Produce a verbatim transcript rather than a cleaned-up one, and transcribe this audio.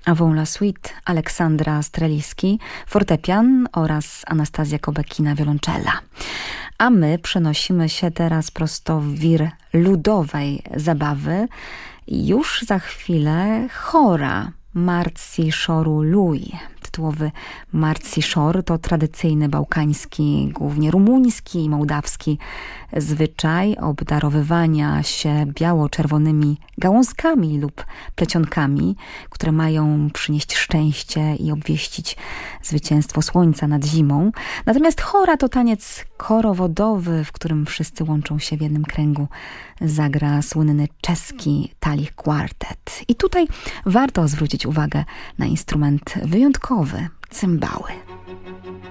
Avant la suite Aleksandra Streliski, fortepian oraz Anastazja Kobekina, wiolonczela. A my przenosimy się teraz prosto w wir ludowej zabawy. Już za chwilę chora Marci Szoru Lui. Tytułowy Marci Szor to tradycyjny bałkański, głównie rumuński i mołdawski zwyczaj obdarowywania się biało-czerwonymi gałązkami lub plecionkami, które mają przynieść szczęście i obwieścić zwycięstwo słońca nad zimą. Natomiast chora to taniec chorowodowy, w którym wszyscy łączą się w jednym kręgu. Zagra słynny czeski Talich Quartet. I tutaj warto zwrócić uwagę na instrument wyjątkowy, cymbały.